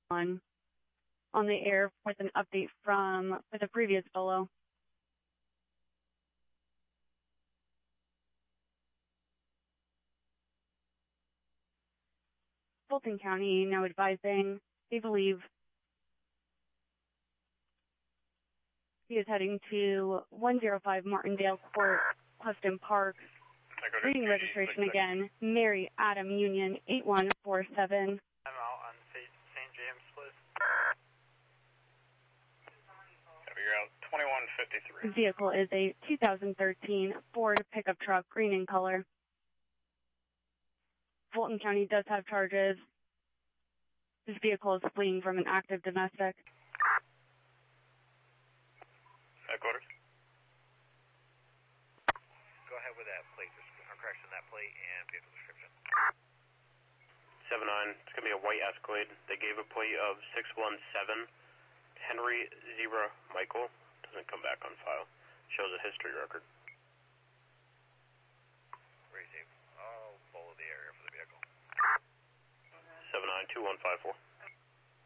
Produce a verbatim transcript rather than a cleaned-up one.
on on the air with an update from with a previous photo. Fulton County now advising they believe he is heading to one oh five Martindale Court, Clifton Park. Reading registration again, Mary Adam Union eight one four seven. I'm out on Saint James, please. You're out twenty-one fifty-three. Vehicle is a two thousand thirteen Ford pickup truck, green in color. Fulton County does have charges. This vehicle is fleeing from an active domestic. Headquarters. Go ahead with that plate, or correction, that plate and vehicle description. seven nine, it's going to be a white Escalade. They gave a plate of six one seven, Henry Zebra Michael. Doesn't come back on file. Shows a history record. Receive. I'll follow the area for the vehicle. seven nine two one five four.